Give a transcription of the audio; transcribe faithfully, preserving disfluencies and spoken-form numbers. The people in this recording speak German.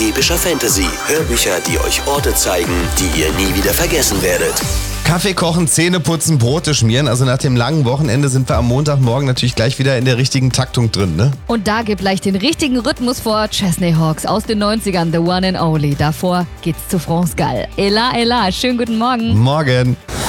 epischer Fantasy. Hörbücher, die euch Orte zeigen, die ihr nie wieder vergessen werdet. Kaffee kochen, Zähne putzen, Brote schmieren. Also nach dem langen Wochenende sind wir am Montagmorgen natürlich gleich wieder in der richtigen Taktung drin, ne? Und da gibt gleich den richtigen Rhythmus vor. Chesney Hawks aus den neunzigern, The One and Only. Davor geht's zu France Gall. Ella, Ella, schönen guten Morgen. Morgen.